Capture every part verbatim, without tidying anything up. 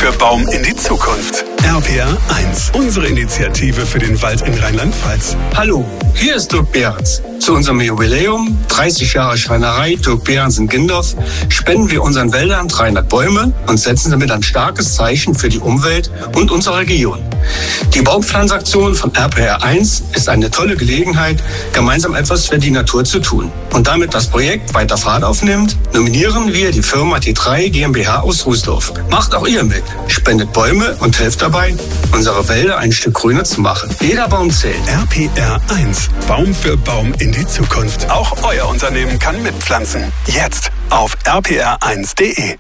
für Baum in die Zukunft. R P R eins, unsere Initiative für den Wald in Rheinland-Pfalz. Hallo, hier ist Dirk Behrens. Zu unserem Jubiläum, dreißig Jahre Schreinerei Dirk Behrens in Gindorf, spenden wir unseren Wäldern dreihundert Bäume und setzen damit ein starkes Zeichen für die Umwelt und unsere Region. Die Baumpflanzaktion von R P R eins ist eine tolle Gelegenheit, gemeinsam etwas für die Natur zu tun. Und damit das Projekt weiter Fahrt aufnimmt, nominieren wir die Firma T drei GmbH aus Rußdorf. Macht auch ihr mit, spendet Bäume und helft dabei, unsere Wälder ein Stück grüner zu machen. Jeder Baum zählt. R P R eins, Baum für Baum in die Zukunft. Auch euer Unternehmen kann mitpflanzen. Jetzt auf r p r eins punkt d e.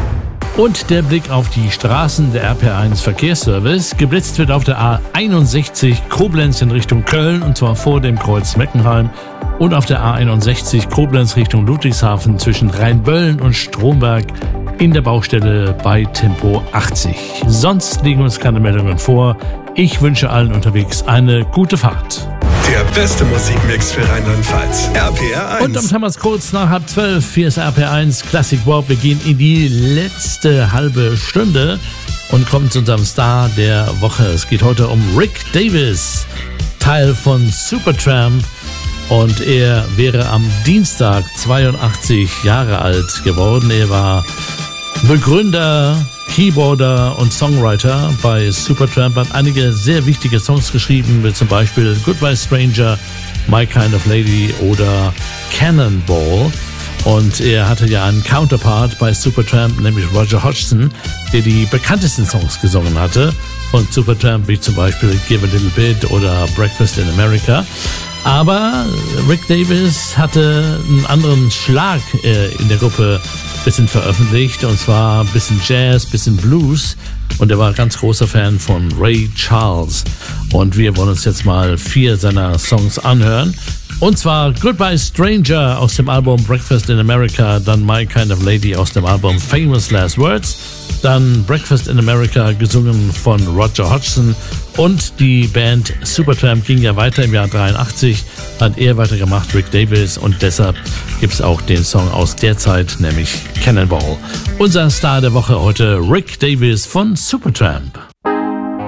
Und der Blick auf die Straßen der R P R eins Verkehrsservice. Geblitzt wird auf der A einundsechzig Koblenz in Richtung Köln, und zwar vor dem Kreuz Meckenheim. Und auf der A einundsechzig Koblenz Richtung Ludwigshafen zwischen Rheinböllen und Stromberg in der Baustelle bei Tempo achtzig. Sonst liegen uns keine Meldungen vor. Ich wünsche allen unterwegs eine gute Fahrt. Der beste Musikmix für Rheinland-Pfalz. R P R eins. Und um haben wir es kurz nach halb zwölf. Hier ist R P R eins Classic Warp. Wir gehen in die letzte halbe Stunde und kommen zu unserem Star der Woche. Es geht heute um Rick Davies, Teil von Supertramp. Und er wäre am Dienstag zweiundachtzig Jahre alt geworden. Er war Begründer, Keyboarder und Songwriter bei Supertramp, hat einige sehr wichtige Songs geschrieben, wie zum Beispiel Goodbye Stranger, My Kind of Lady oder Cannonball. Und er hatte ja einen Counterpart bei Supertramp, nämlich Roger Hodgson, der die bekanntesten Songs gesungen hatte von Supertramp, wie zum Beispiel Give a Little Bit oder Breakfast in America. Aber Rick Davies hatte einen anderen Schlag äh, in der Gruppe ein bisschen veröffentlicht, und zwar ein bisschen Jazz, ein bisschen Blues, und er war ein ganz großer Fan von Ray Charles. Und wir wollen uns jetzt mal vier seiner Songs anhören. Und zwar Goodbye Stranger aus dem Album Breakfast in America, dann My Kind of Lady aus dem Album Famous Last Words, dann Breakfast in America gesungen von Roger Hodgson, und die Band Supertramp ging ja weiter im Jahr dreiundachtzig, hat er weitergemacht, Rick Davies, und deshalb gibt es auch den Song aus der Zeit, nämlich Cannonball. Unser Star der Woche heute, Rick Davies von Supertramp.